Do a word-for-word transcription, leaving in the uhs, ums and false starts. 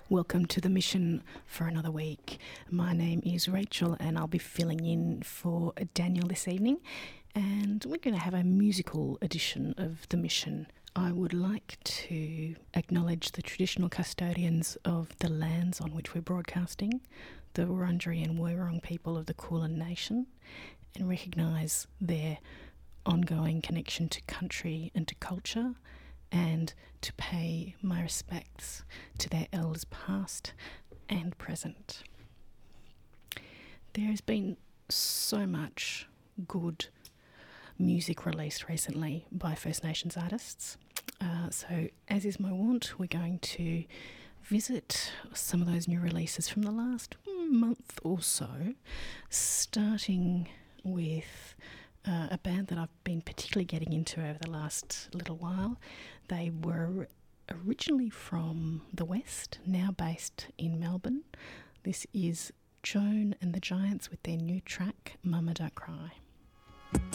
Welcome to the mission for another week. My name is Rachel and I'll be filling in for Daniel this evening, and we're going to have a musical edition of the mission. I would like to acknowledge the traditional custodians of the lands on which we're broadcasting, the Wurundjeri and Woiwurrung people of the Kulin Nation, and recognise their ongoing connection to country and to culture, and to pay my respects to their elders past and present. There has been so much good music released recently by First Nations artists. Uh, so, as is my wont, we're going to visit some of those new releases from the last month or so, starting with Uh, a band that I've been particularly getting into over the last little while. They were originally from the West, now based in Melbourne. This is Joan and the Giants with their new track, Mama Don't Cry.